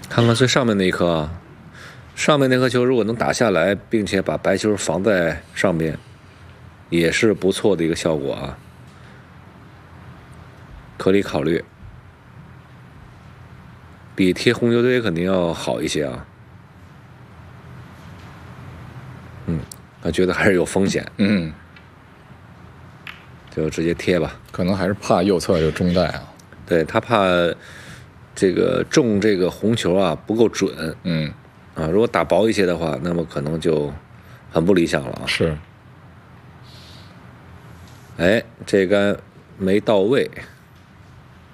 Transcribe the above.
看看最上面那一颗啊，上面那颗球如果能打下来，并且把白球防在上面，也是不错的一个效果啊，可以考虑。比贴红球堆肯定要好一些啊。他觉得还是有风险，就直接贴吧。 可能还是怕右侧这个中带啊。 对，他怕这个中这个红球啊不够准，如果打薄一些的话，那么可能就很不理想了啊。 是， 哎，这杆没到位。